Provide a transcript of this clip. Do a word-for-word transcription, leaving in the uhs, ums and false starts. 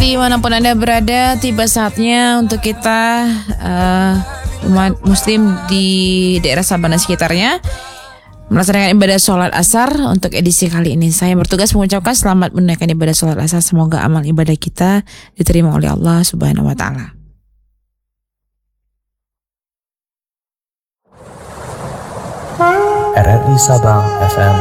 dimanapun Anda berada, tiba saatnya untuk kita uh, umat muslim di daerah Sabana sekitarnya melaksanakan ibadah sholat asar untuk edisi kali ini. Saya bertugas mengucapkan selamat menunaikan ibadah sholat asar. Semoga amal ibadah kita diterima oleh Allah Subhanahu wa Ta'ala. R R I Sabang F M